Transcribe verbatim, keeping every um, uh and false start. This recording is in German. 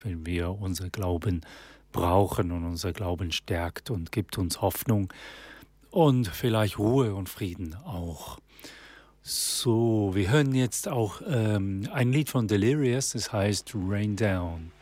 wenn wir unser Glauben brauchen und unser Glauben stärkt und gibt uns Hoffnung und vielleicht Ruhe und Frieden auch. So, wir hören jetzt auch ähm, ein Lied von Delirious, das heißt Rain Down.